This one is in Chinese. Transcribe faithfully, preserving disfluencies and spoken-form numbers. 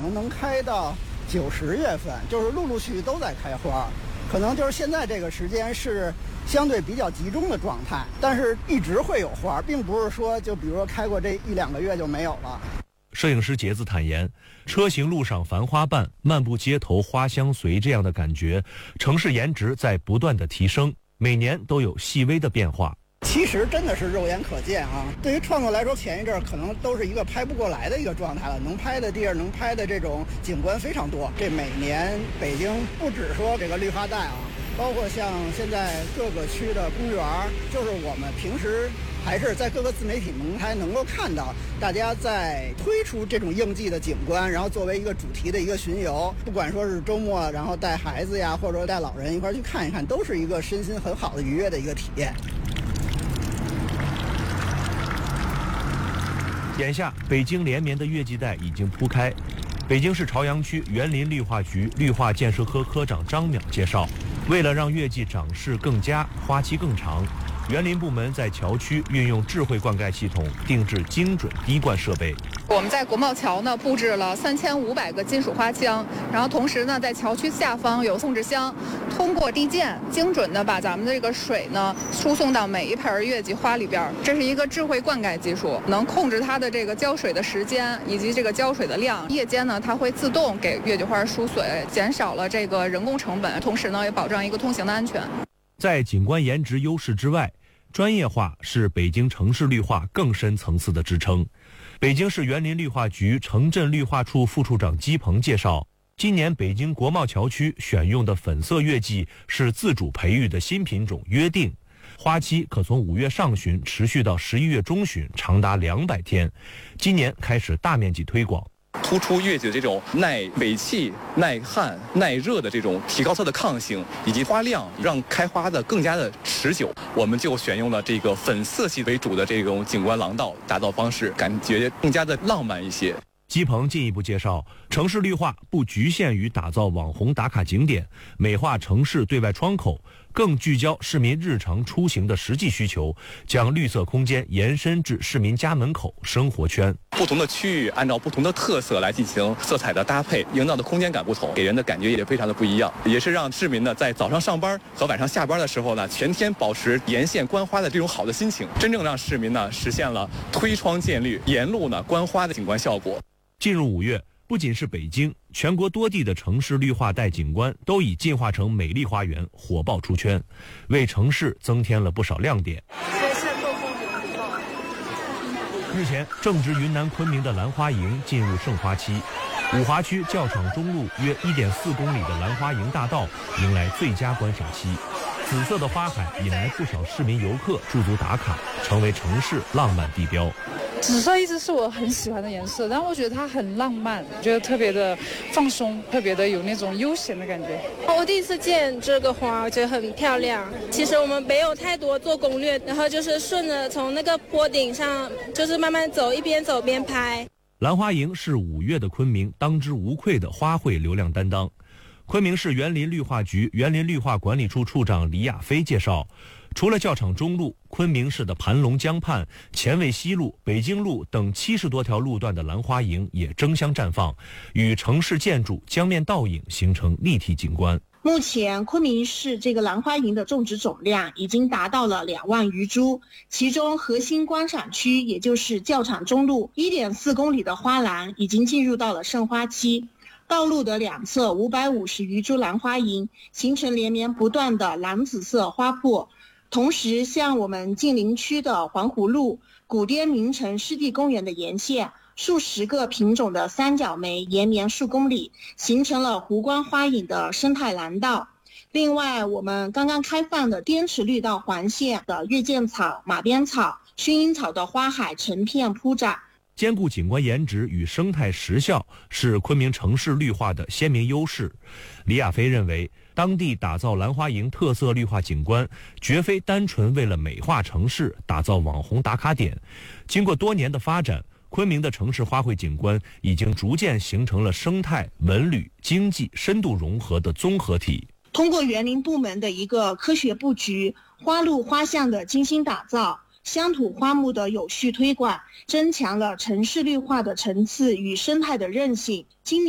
能能开到九十月份，就是陆陆续续都在开花。可能就是现在这个时间是相对比较集中的状态，但是一直会有花，并不是说就比如说开过这一两个月就没有了。 摄影师杰子坦言，车行路上繁花瓣，漫步街头花香随这样的感觉，城市颜值在不断的提升，每年都有细微的变化。 其实真的是肉眼可见啊！对于创作来说，前一阵可能都是一个拍不过来的一个状态了，能拍的地儿、能拍的这种景观非常多。这每年北京不只说这个绿化带啊，包括像现在各个区的公园，就是我们平时还是在各个自媒体平台能够看到，大家在推出这种应季的景观，然后作为一个主题的一个巡游，不管说是周末，然后带孩子呀，或者说带老人一块去看一看，都是一个身心很好的愉悦的一个体验。 眼下，北京连绵的月季带已经铺开。北京市朝阳区园林绿化局绿化建设科科长张淼介绍，为了让月季长势更佳、花期更长，园林部门在桥区运用智慧灌溉系统，定制精准滴灌设备。 我们在国贸桥呢布置了三千五百个金属花枪，然后同时呢在桥区下方有控制箱，通过滴溅精准的把咱们的这个水呢输送到每一盆月季花里边。这是一个智慧灌溉技术，能控制它的这个浇水的时间以及这个浇水的量。夜间呢它会自动给月季花输水，减少了这个人工成本，同时呢也保障一个通行的安全。 在景观颜值优势之外，专业化是北京城市绿化更深层次的支撑。北京市园林绿化局城镇绿化处副处长姬鹏介绍，今年北京国贸桥区选用的粉色月季是自主培育的新品种约定，花期可从五月上旬持续到十一月中旬，长达两百天。今年开始大面积推广， 突出月季的这种耐尾气、耐旱、耐热的这种，提高它的抗性以及花量，让开花的更加的持久。我们就选用了这个粉色系为主的这种景观廊道打造方式，感觉更加的浪漫一些。 姬鹏进一步介绍，城市绿化不局限于打造网红打卡景点，美化城市对外窗口，更聚焦市民日常出行的实际需求，将绿色空间延伸至市民家门口、生活圈。 不同的区域按照不同的特色来进行色彩的搭配，营造的空间感不同，给人的感觉也非常的不一样，也是让市民呢在早上上班和晚上下班的时候呢，全天保持沿线观花的这种好的心情，真正让市民呢实现了推窗见绿、沿路呢观花的景观效果。 进入五月，不仅是北京，全国多地的城市绿化带景观都已进化成美丽花园，火爆出圈，为城市增添了不少亮点。日前，正值云南昆明的兰花楹进入盛花期，五华区教场中路约 一点四公里的兰花楹大道迎来最佳观赏期。紫色的花海引来不少市民游客驻足打卡，成为城市浪漫地标。 紫色一直是我很喜欢的颜色，但我觉得它很浪漫，觉得特别的放松，特别的有那种悠闲的感觉。 我第一次见这个花，我觉得很漂亮。其实我们没有太多做攻略，然后就是顺着从那个坡顶上，就是慢慢走，一边走边拍。 兰花楹是五月的昆明当之无愧的花卉流量担当。昆明市园林绿化局园林绿化管理处处长李亚飞介绍，除了教场中路，昆明市的盘龙江畔、前卫西路、北京路等七十多条路段的兰花楹也争相绽放，与城市建筑江面倒影，形成立体景观。 目前昆明市这个兰花楹的种植总量已经达到了两万余株，其中核心观赏区也就是教场中路 一点四公里的花栏已经进入到了盛花期，道路的两侧五百五十余株兰花楹形成连绵不断的蓝紫色花圃。同时，像我们近邻区的环湖路、古滇名城湿地公园的沿线，数十个品种的三角梅延绵数公里，形成了湖光花影的生态廊道。另外，我们刚刚开放的滇池绿道环线的月见草、马鞭草、薰衣草的花海成片铺展。 兼顾景观颜值与生态实效是昆明城市绿化的鲜明优势。李亚飞认为，当地打造兰花楹特色绿化景观，绝非单纯为了美化城市、打造网红打卡点。经过多年的发展，昆明的城市花卉景观已经逐渐形成了生态、文旅、经济深度融合的综合体。 通过园林部门的一个科学布局，花路花巷的精心打造，乡土花木的有序推广，增强了城市绿化的层次与生态的韧性。今年